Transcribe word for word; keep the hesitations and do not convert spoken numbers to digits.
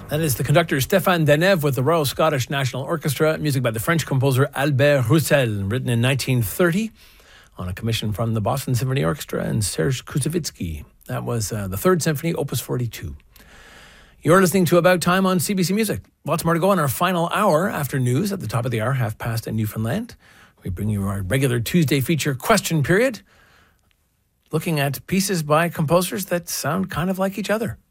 That is the conductor Stéphane Denève with the Royal Scottish National Orchestra, music by the French composer Albert Roussel, written in nineteen thirty on a commission from the Boston Symphony Orchestra and Serge Koussevitzky. That was uh, the Third Symphony, Opus forty-two. You're listening to About Time on C B C Music. Lots more to go in our final hour after news at the top of the hour, half past in Newfoundland. We bring you our regular Tuesday feature question period, looking at pieces by composers that sound kind of like each other.